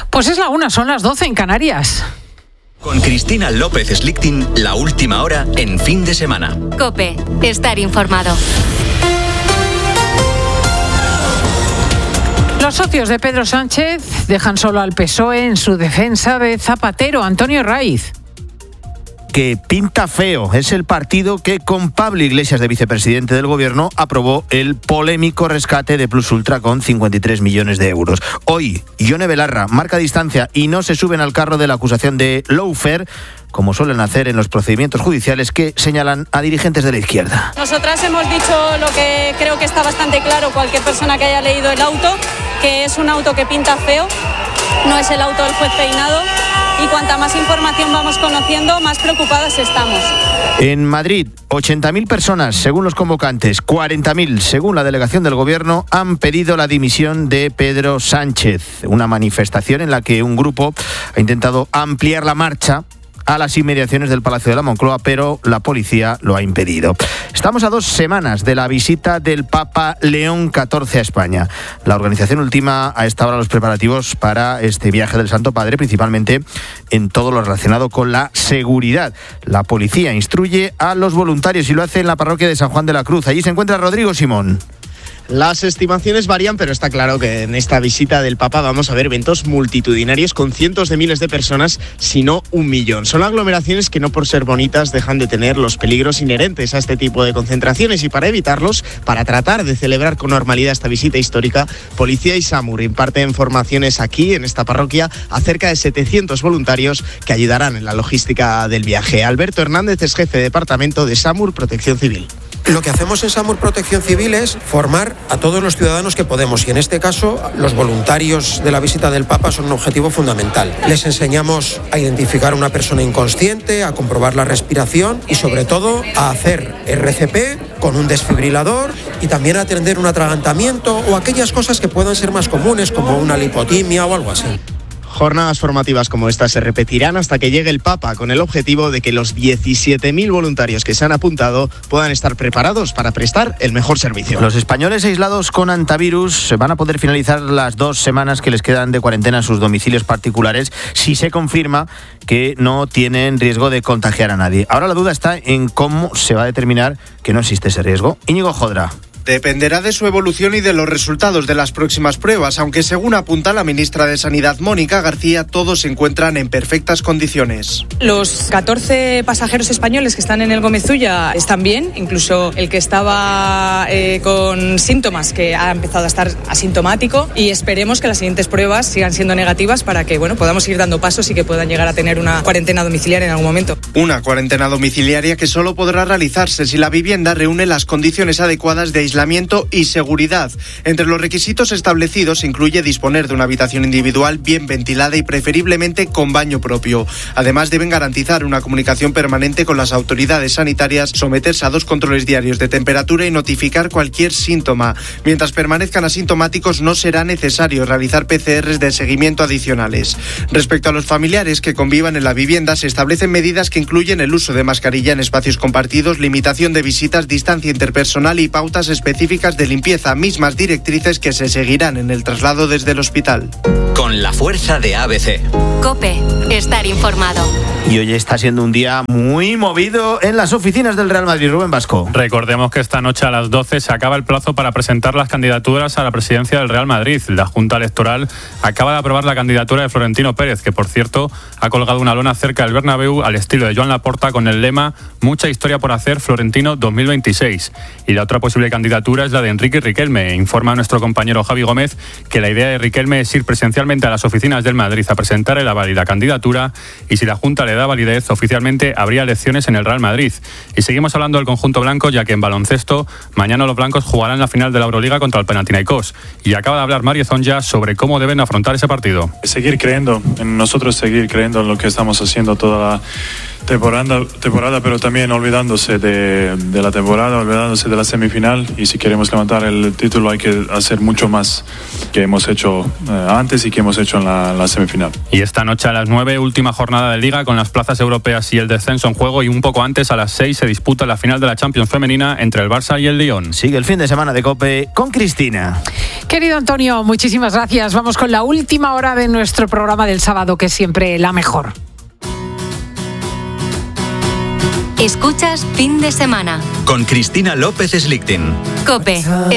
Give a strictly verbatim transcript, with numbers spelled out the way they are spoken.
Pues es la una, son las doce en Canarias. Con Cristina López Slichting, la última hora en fin de semana. COPE, estar informado. Los socios de Pedro Sánchez dejan solo al P S O E en su defensa de Zapatero. Antonio Raiz. Que pinta feo. Es el partido que, con Pablo Iglesias de vicepresidente del gobierno, aprobó el polémico rescate de Plus Ultra con cincuenta y tres millones de euros. Hoy, Ione Belarra marca distancia y no se suben al carro de la acusación de lawfare, como suelen hacer en los procedimientos judiciales que señalan a dirigentes de la izquierda. Nosotras hemos dicho lo que creo que está bastante claro cualquier persona que haya leído el auto, que es un auto que pinta feo, no es el auto del juez Peinado, y cuanta más información vamos conociendo, más preocupadas estamos. En Madrid, ochenta mil personas, según los convocantes, cuarenta mil, según la delegación del gobierno, han pedido la dimisión de Pedro Sánchez. Una manifestación en la que un grupo ha intentado ampliar la marcha a las inmediaciones del Palacio de la Moncloa, pero la policía lo ha impedido. Estamos a dos semanas de la visita del Papa León catorce a España. La organización ultima a esta hora los preparativos para este viaje del Santo Padre, principalmente en todo lo relacionado con la seguridad. La policía instruye a los voluntarios y lo hace en la parroquia de San Juan de la Cruz. Allí se encuentra Rodrigo Simón. Las estimaciones varían, pero está claro que en esta visita del Papa vamos a ver eventos multitudinarios con cientos de miles de personas, si no un millón. Son aglomeraciones que no por ser bonitas dejan de tener los peligros inherentes a este tipo de concentraciones, y para evitarlos, para tratar de celebrar con normalidad esta visita histórica, Policía y SAMUR imparten formaciones aquí en esta parroquia a cerca de setecientos voluntarios que ayudarán en la logística del viaje. Alberto Hernández es jefe de departamento de SAMUR Protección Civil. Lo que hacemos en SAMUR Protección Civil es formar a todos los ciudadanos que podemos, y en este caso los voluntarios de la visita del Papa son un objetivo fundamental. Les enseñamos a identificar a una persona inconsciente, a comprobar la respiración y sobre todo a hacer R C P con un desfibrilador, y también a atender un atragantamiento o aquellas cosas que puedan ser más comunes como una lipotimia o algo así. Jornadas formativas como esta se repetirán hasta que llegue el Papa, con el objetivo de que los diecisiete mil voluntarios que se han apuntado puedan estar preparados para prestar el mejor servicio. Los españoles aislados con antivirus van a poder finalizar las dos semanas que les quedan de cuarentena en sus domicilios particulares si se confirma que no tienen riesgo de contagiar a nadie. Ahora la duda está en cómo se va a determinar que no existe ese riesgo. Íñigo Jodra. Dependerá de su evolución y de los resultados de las próximas pruebas, aunque según apunta la ministra de Sanidad, Mónica García, todos se encuentran en perfectas condiciones. Los catorce pasajeros españoles que están en el Gómez Ulla están bien, incluso el que estaba eh, con síntomas, que ha empezado a estar asintomático, y esperemos que las siguientes pruebas sigan siendo negativas para que bueno, podamos ir dando pasos y que puedan llegar a tener una cuarentena domiciliaria en algún momento. Una cuarentena domiciliaria que solo podrá realizarse si la vivienda reúne las condiciones adecuadas de aislamiento y seguridad. Entre los requisitos establecidos se incluye disponer de una habitación individual bien ventilada y preferiblemente con baño propio. Además, deben garantizar una comunicación permanente con las autoridades sanitarias, someterse a dos controles diarios de temperatura y notificar cualquier síntoma. Mientras permanezcan asintomáticos, no será necesario realizar P C Rs de seguimiento adicionales. Respecto a los familiares que convivan en la vivienda, se establecen medidas que incluyen el uso de mascarilla en espacios compartidos, limitación de visitas, distancia interpersonal y pautas específicas de limpieza, mismas directrices que se seguirán en el traslado desde el hospital. Con la fuerza de A B C. COPE, estar informado. Y hoy está siendo un día muy movido en las oficinas del Real Madrid. Rubén Vasco. Recordemos que esta noche a las doce se acaba el plazo para presentar las candidaturas a la presidencia del Real Madrid. La Junta Electoral acaba de aprobar la candidatura de Florentino Pérez, que por cierto ha colgado una lona cerca del Bernabéu al estilo de Joan Laporta con el lema "Mucha historia por hacer, Florentino dos mil veintiséis". Y la otra posible candidatura es la de Enrique Riquelme. Informa nuestro compañero Javi Gómez que la idea de Riquelme es ir presencialmente a las oficinas del Madrid a presentar el aval y la candidatura, y si la Junta le da validez, oficialmente habría elecciones en el Real Madrid. Y seguimos hablando del conjunto blanco, ya que en baloncesto mañana los blancos jugarán la final de la Euroliga contra el Panathinaikos, y acaba de hablar Mario Zonja sobre cómo deben afrontar ese partido. Seguir creyendo en nosotros, seguir creyendo en lo que estamos haciendo toda la temporada, temporada pero también olvidándose de, de la temporada, olvidándose de la semifinal, y si queremos levantar el título hay que hacer mucho más que hemos hecho eh, antes y que hemos hecho en la, la semifinal. Y esta noche a las nueve, última jornada de Liga con las plazas europeas y el descenso en juego, y un poco antes a las seis se disputa la final de la Champions femenina entre el Barça y el Lyon. Sigue el fin de semana de COPE con Cristina. Querido Antonio, muchísimas gracias. Vamos con la última hora de nuestro programa del sábado, que es siempre la mejor. Escuchas Fin de Semana con Cristina López Slichting. COPE.